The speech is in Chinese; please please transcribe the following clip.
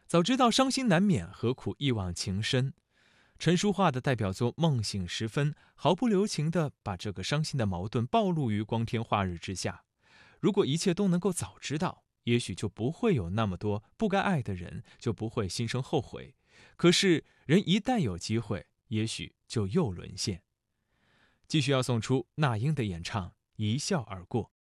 早知道伤心难免，何苦一往情深？陈淑桦的代表作《梦醒时分》毫不留情地把这个伤心的矛盾暴露于光天化日之下。如果一切都能够早知道，也许就不会有那么多不该爱的人，就不会心生后悔。可是人一旦有机会，也许就又沦陷。继续要送出那英的演唱《一笑而过》。